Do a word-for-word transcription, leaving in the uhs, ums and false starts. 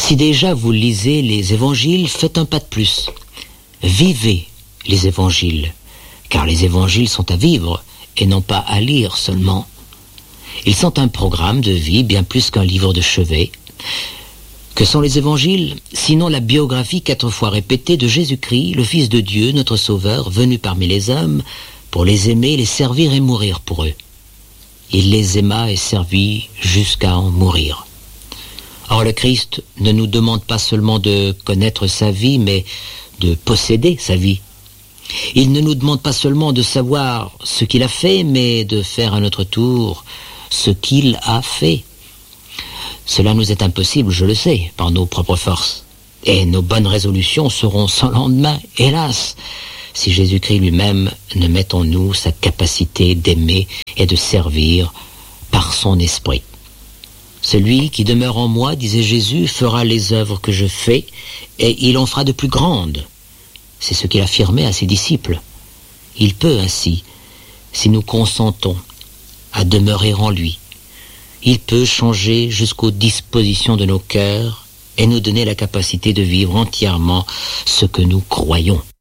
Si déjà vous lisez les évangiles, faites un pas de plus. Vivez les évangiles, car les évangiles sont à vivre et non pas à lire seulement. Ils sont un programme de vie bien plus qu'un livre de chevet. Que sont les évangiles, sinon la biographie quatre fois répétée de Jésus-Christ, le Fils de Dieu, notre Sauveur, venu parmi les hommes, pour les aimer, les servir et mourir pour eux. Il les aima et servit jusqu'à en mourir. Or le Christ ne nous demande pas seulement de connaître sa vie, mais de posséder sa vie. Il ne nous demande pas seulement de savoir ce qu'il a fait, mais de faire à notre tour ce qu'il a fait. Cela nous est impossible, je le sais, par nos propres forces. Et nos bonnes résolutions seront sans lendemain, hélas, si Jésus-Christ lui-même ne met en nous sa capacité d'aimer et de servir par son esprit. Celui qui demeure en moi, disait Jésus, fera les œuvres que je fais, et il en fera de plus grandes. C'est ce qu'il affirmait à ses disciples. Il peut ainsi, si nous consentons à demeurer en lui, il peut changer jusqu'aux dispositions de nos cœurs et nous donner la capacité de vivre entièrement ce que nous croyons.